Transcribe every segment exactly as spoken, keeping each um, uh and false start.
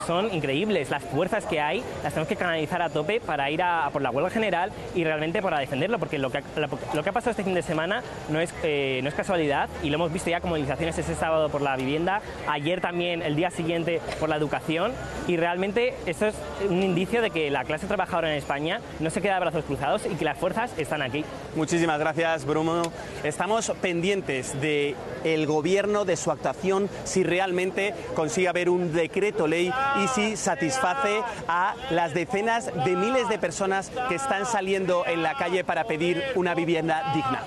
Son increíbles las fuerzas que hay, las tenemos que canalizar a tope para ir a, a por la huelga general y realmente para defenderlo, porque lo que ha, lo que ha pasado este fin de semana no es, eh, no es casualidad y lo hemos visto ya con movilizaciones ese sábado por la vivienda, ayer también, el día siguiente por la educación, y realmente esto es un indicio de que la clase trabajadora en España no se queda de brazos cruzados y que las fuerzas están aquí. Muchísimas gracias, Bruno. Estamos pendientes del gobierno, de su actuación, si realmente consigue haber un decreto ley y si satisface a las decenas de miles de personas que están saliendo en la calle para pedir una vivienda digna.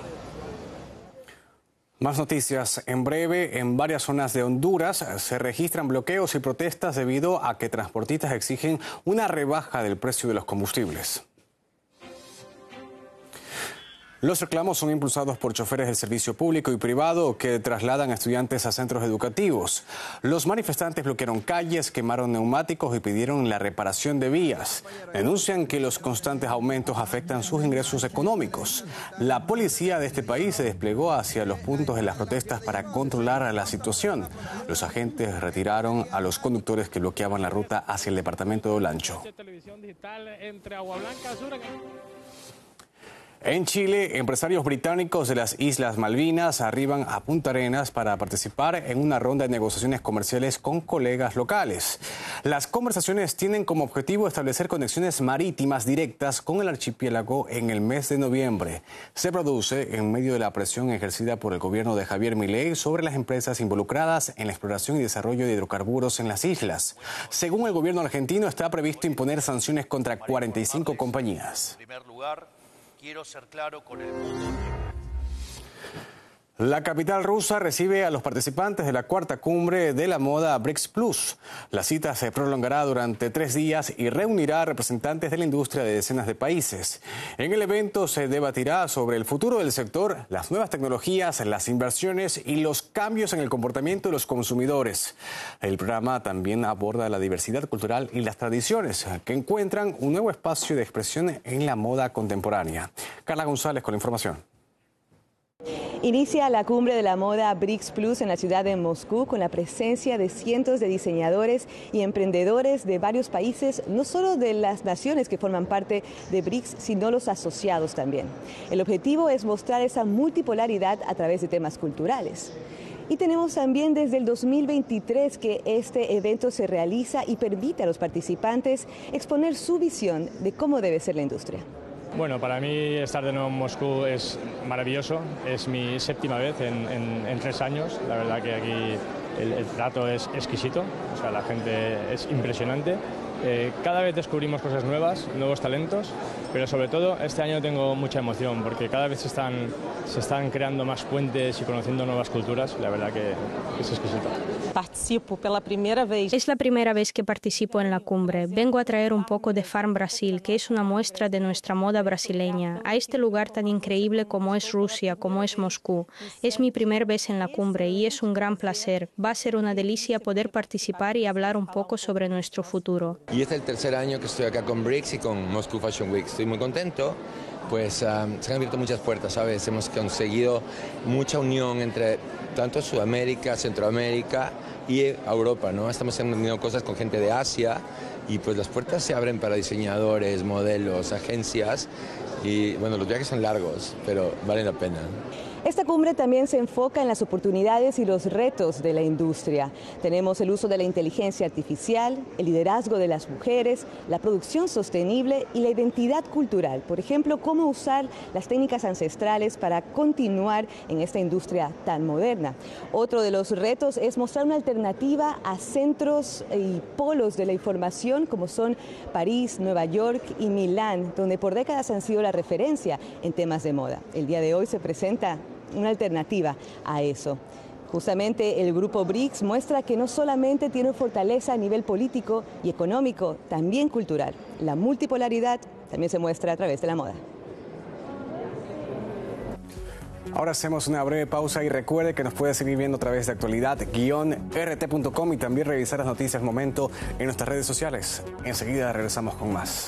Más noticias. En breve, en varias zonas de Honduras se registran bloqueos y protestas debido a que transportistas exigen una rebaja del precio de los combustibles. Los reclamos son impulsados por choferes del servicio público y privado que trasladan a estudiantes a centros educativos. Los manifestantes bloquearon calles, quemaron neumáticos y pidieron la reparación de vías. Denuncian que los constantes aumentos afectan sus ingresos económicos. La policía de este país se desplegó hacia los puntos de las protestas para controlar la situación. Los agentes retiraron a los conductores que bloqueaban la ruta hacia el departamento de Olancho. En Chile, empresarios británicos de las Islas Malvinas arriban a Punta Arenas para participar en una ronda de negociaciones comerciales con colegas locales. Las conversaciones tienen como objetivo establecer conexiones marítimas directas con el archipiélago en el mes de noviembre. Se produce en medio de la presión ejercida por el gobierno de Javier Milei sobre las empresas involucradas en la exploración y desarrollo de hidrocarburos en las islas. Según el gobierno argentino, está previsto imponer sanciones contra cuarenta y cinco compañías. En primer lugar, quiero ser claro con el mundo. La capital rusa recibe a los participantes de la cuarta cumbre de la moda BRICS Plus. La cita se prolongará durante tres días y reunirá a representantes de la industria de decenas de países. En el evento se debatirá sobre el futuro del sector, las nuevas tecnologías, las inversiones y los cambios en el comportamiento de los consumidores. El programa también aborda la diversidad cultural y las tradiciones, que encuentran un nuevo espacio de expresión en la moda contemporánea. Carla González con la información. Inicia la cumbre de la moda BRICS Plus en la ciudad de Moscú con la presencia de cientos de diseñadores y emprendedores de varios países, no solo de las naciones que forman parte de BRICS, sino los asociados también. El objetivo es mostrar esa multipolaridad a través de temas culturales. Y tenemos también desde el dos mil veintitrés que este evento se realiza y permite a los participantes exponer su visión de cómo debe ser la industria. Bueno, para mí estar de nuevo en Moscú es maravilloso, es mi séptima vez en, en, en tres años, la verdad que aquí el, el trato es exquisito, o sea, la gente es impresionante. Eh, cada vez descubrimos cosas nuevas, nuevos talentos, pero sobre todo este año tengo mucha emoción porque cada vez se están, se están creando más puentes y conociendo nuevas culturas, la verdad que es exquisito. Participo por la primera vez. Es la primera vez que participo en la cumbre. Vengo a traer un poco de Farm Brasil, que es una muestra de nuestra moda brasileña, a este lugar tan increíble como es Rusia, como es Moscú. Es mi primera vez en la cumbre y es un gran placer. Va a ser una delicia poder participar y hablar un poco sobre nuestro futuro. Y este es el tercer año que estoy acá con BRICS y con Moscow Fashion Week. Estoy muy contento, pues um, se han abierto muchas puertas, ¿sabes? Hemos conseguido mucha unión entre tanto Sudamérica, Centroamérica y Europa, ¿no? Estamos haciendo cosas con gente de Asia y pues las puertas se abren para diseñadores, modelos, agencias y bueno, los viajes son largos, pero valen la pena. Esta cumbre también se enfoca en las oportunidades y los retos de la industria. Tenemos el uso de la inteligencia artificial, el liderazgo de las mujeres, la producción sostenible y la identidad cultural. Por ejemplo, cómo usar las técnicas ancestrales para continuar en esta industria tan moderna. Otro de los retos es mostrar una alternativa a centros y polos de la información como son París, Nueva York y Milán, donde por décadas han sido la referencia en temas de moda. El día de hoy se presenta una alternativa a eso. Justamente el grupo BRICS muestra que no solamente tiene fortaleza a nivel político y económico, también cultural. La multipolaridad también se muestra a través de la moda. Ahora hacemos una breve pausa y recuerde que nos puede seguir viendo a través de actualidad guión r t punto com y también revisar las noticias momento en nuestras redes sociales. Enseguida regresamos con más.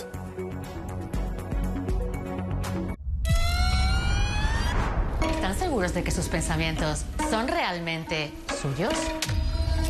¿Están seguros de que sus pensamientos son realmente suyos?